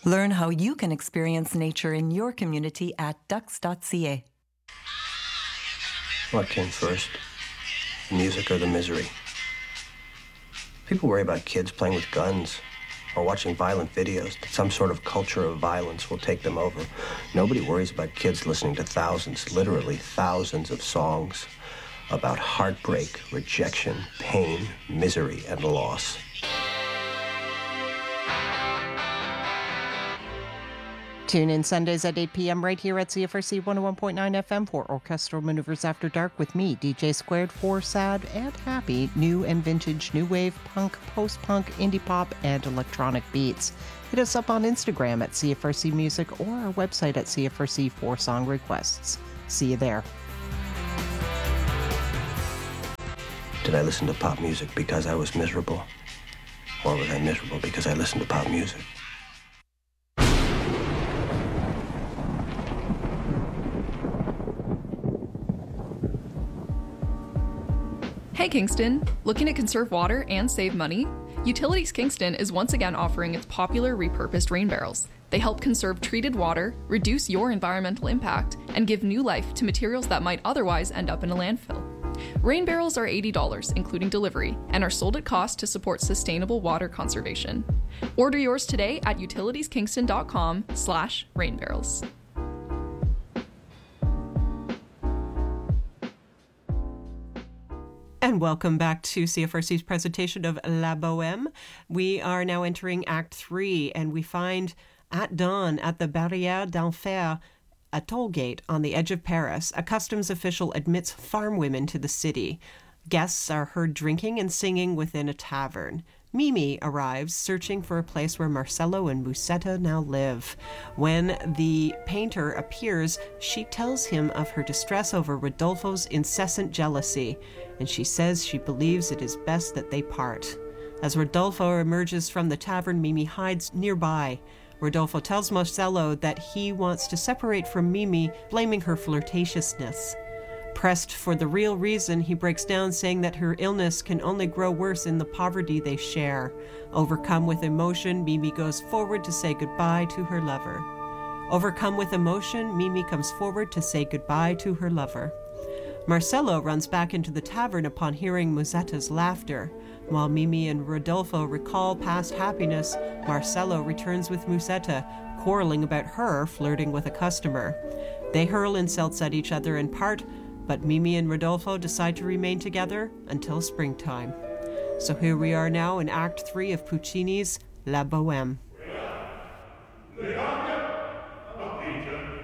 Learn how you can experience nature in your community at ducks.ca. What came first, the music or the misery? People worry about kids playing with guns or watching violent videos, that some sort of culture of violence will take them over. Nobody worries about kids listening to thousands, literally thousands of songs about heartbreak, rejection, pain, misery, and loss. Tune in Sundays at 8 p.m. right here at CFRC 101.9 FM for Orchestral Maneuvers After Dark with me, DJ Squared, for sad and happy new and vintage new wave, punk, post-punk, indie pop, and electronic beats. Hit us up on Instagram at CFRC Music or our website at CFRC for song requests. See you there. Did I listen to pop music because I was miserable? Or was I miserable because I listened to pop music? Hey Kingston, looking to conserve water and save money? Utilities Kingston is once again offering its popular repurposed rain barrels. They help conserve treated water, reduce your environmental impact, and give new life to materials that might otherwise end up in a landfill. Rain barrels are $80, including delivery, and are sold at cost to support sustainable water conservation. Order yours today at utilitieskingston.com/rainbarrels. And welcome back to CFRC's presentation of La Bohème. We are now entering Act 3, and we find at dawn at the Barrière d'Enfer, a toll gate on the edge of Paris, a customs official admits farm women to the city. Guests are heard drinking and singing within a tavern. Mimi arrives, searching for a place where Marcello and Musetta now live. When the painter appears, she tells him of her distress over Rodolfo's incessant jealousy, and she says she believes it is best that they part. As Rodolfo emerges from the tavern, Mimi hides nearby. Rodolfo tells Marcello that he wants to separate from Mimi, blaming her flirtatiousness. Pressed for the real reason, he breaks down, saying that her illness can only grow worse in the poverty they share. Overcome with emotion, Mimi goes forward to say goodbye to her lover. Overcome with emotion, Mimi comes forward to say goodbye to her lover. Marcello runs back into the tavern upon hearing Musetta's laughter. While Mimi and Rodolfo recall past happiness, Marcello returns with Musetta, quarreling about her flirting with a customer. They hurl insults at each other and part, but Mimi and Rodolfo decide to remain together until springtime. So here we are now in Act 3 of Puccini's La Bohème.